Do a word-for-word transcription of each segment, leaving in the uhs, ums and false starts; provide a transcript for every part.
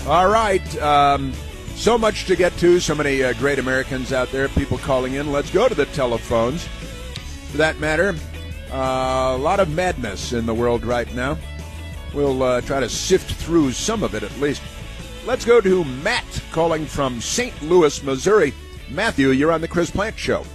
All right. Um, so much to get to. So many uh, great Americans out there, people calling in. Let's go to the telephones. For that matter, uh, a lot of madness in the world right now. We'll uh, try to sift through some of it at least. Let's go to Matt calling from Saint Louis, Missouri. Matthew, you're on the Chris Plante Show.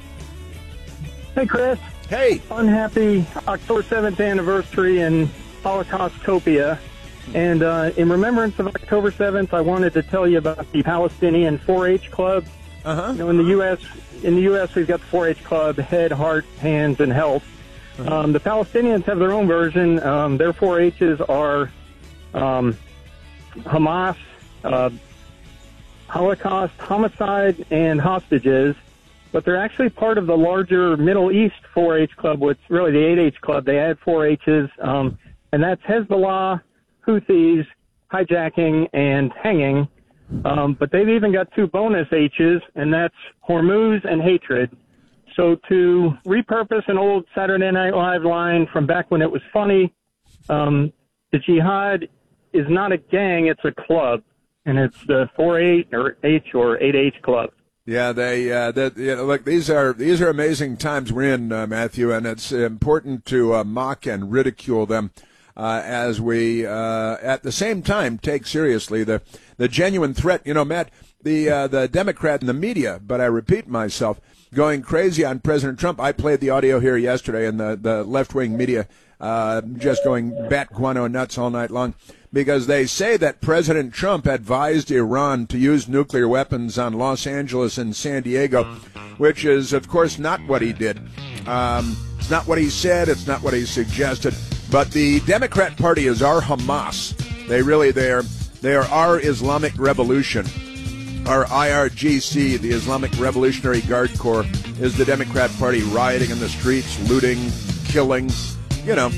Hey, Chris. Hey. Unhappy October seventh anniversary in Holocaustopia. And uh, in remembrance of October seventh, I wanted to tell you about the Palestinian four H Club. Uh-huh. You know, in the U S, in the U S, we've got the four H Club, Head, Heart, Hands, and Health. Uh-huh. Um, the Palestinians have their own version. Um, their four H's are um, Hamas, uh, Holocaust, homicide, and hostages. But they're actually part of the larger Middle East four H Club, which really the eight H Club. They had four H's, um, and that's Hezbollah, Houthis, hijacking, and hanging. Um, but they've even got two bonus H's, and that's Hormuz and hatred. So to repurpose an old Saturday Night Live line from back when it was funny, um, the jihad is not a gang, it's a club, and it's the four H or H or eight H Club. Yeah, they. Uh, that you know, look, these are these are amazing times we're in, uh, Matthew, and it's important to uh, mock and ridicule them uh, as we, uh, at the same time, take seriously the the genuine threat. You know, Matt, the uh, the Democrat and the media, but I repeat myself, going crazy on President Trump. I played the audio here yesterday, and the the left wing media uh, just going bat guano nuts all night long. Because they say that President Trump advised Iran to use nuclear weapons on Los Angeles and San Diego, which is, of course, not what he did. Um, it's not what he said. It's not what he suggested. But the Democrat Party is our Hamas. They really, they are, they are our Islamic Revolution. Our I R G C, the Islamic Revolutionary Guard Corps, is the Democrat Party rioting in the streets, looting, killing, you know.